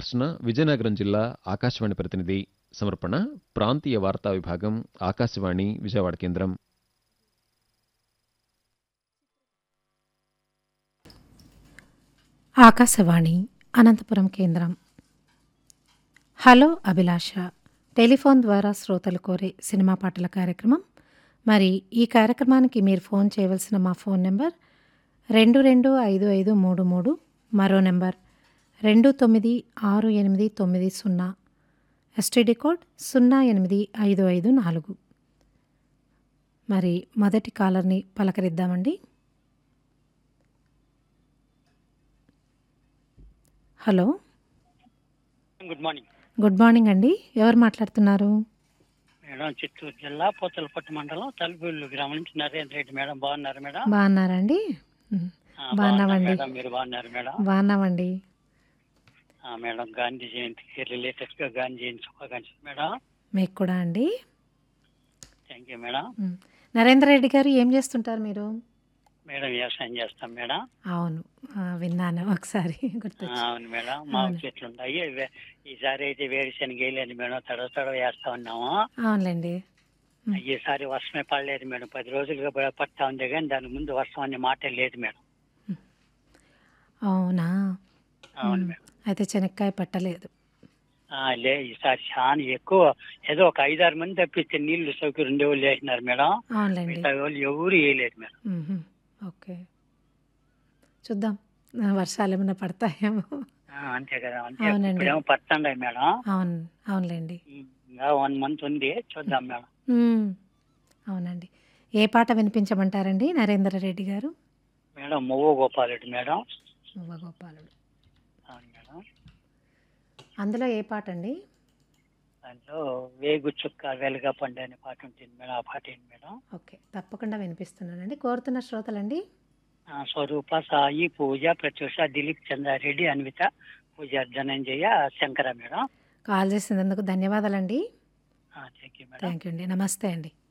రామకృష్ణ, విజయనగరం జిల్లా ఆకాశవాణి ప్రతినిధి. సమర్పణ ప్రాంతీయ వార్తా విభాగం, ఆకాశవాణి విజయవాడ కేంద్రం. ఆకాశవాణి అనంతపురం కేంద్రం. హలో అభిలాష, టెలిఫోన్ ద్వారా శ్రోతలు కోరే సినిమా పాటల కార్యక్రమం. మరి ఈ కార్యక్రమానికి మీరు ఫోన్ చేయవలసిన మా ఫోన్ నెంబర్ 225533, మరో నెంబర్ 296890, ఎస్టీడీ కోడ్ 08554. మరి మొదటి కాలర్ని పలకరిద్దామండి. Hello, good morning good morning అండి. ఎవరు మాట్లాడుతున్నారు? మేడం. చిత్తూరు జిల్లా పోతలపట్టు మండలం తలుపుల్లు గ్రామం నుంచి నరేంద్ర రెడ్డి మేడం. బాగున్నారు మేడం? బాగున్నారండి? బాగున్నామండి. మేడం, మీరు బాగున్నారు మేడం? బాగున్నామండి. మేడం, గాంధీ జయంతికి రిలేటెడ్ గా గాంధీ జయంతి శుభాకాంక్షలు మేడం. మీకు కూడా అండి. Thank you madam. Narendra Reddy గారు, ఏం చేస్తుంటారు మీరు? మేడం, వ్యవసాయం చేస్తాం మేడం. అవును, విన్నాను ఒకసారి గుర్తొచ్చి. అవును మేడం, మా అవును. చెట్లు ఉన్నాయి. ఈసారి అయితే వేరుశనగ వేయలేదు మేడం, తడవ వేస్తా ఉన్నాము. అవునులేండి. ఈసారి వర్షమే పడలేదు మేడం. 10 రోజులుగా పడతా ఉంది, కానీ దాని ముందు వర్షం అనే మాట లేదు మేడం. అవునా? అవును మేడం. అయితే చెనక్కాయ పట్టలేదు. ఈసారి చాలా ఎక్కువ. ఏదో ఒక 5-6 మంది తప్పిస్తే నీళ్లు సౌకర్యం ఉండేవాళ్ళు వేసినారు మేడం. అవునులేండి. మిగతా వాళ్ళు ఎవరు వేయలేదు మేడం. ఓకే, చూద్దాం వర్షాలు ఏమైనా పడతాయేమో. అంతే కదా, అంతే. అవునండి. ఇప్పుడేమో పడుతుండే మేడం. అవును, అవునులేండి. ఇంకా 1 మంత్ ఉంది, చూద్దాం మేడం. అవునండి. ఏ పాట వినిపించమంటారండి నరేంద్ర రెడ్డి గారు? మేడం, మువ్వ గోపాలుడు మేడం. మువ్వ గోపాలుడు. అవును మేడం. అందులో ఏ పాట అండి? దాంట్లో వేగు చుక్క వెలుగా పండు అనే పాట ఉంటుంది మేడం. ఆ పాట ఏంటి మేడం? ఓకే, తప్పకుండా వినిపిస్తున్నానండి. కోరుతున్న శ్రోతలండి: స్వరూప, సాయి, పూజ, ప్రత్యూష, దిలీప్, చంద్రారెడ్డి, అన్విత, పూజ, ధనంజయ, శంకర మేడం. కాల్ చేసినందుకు ధన్యవాదాలండి. Thank you madam. Thank you అండి. నమస్తే అండి.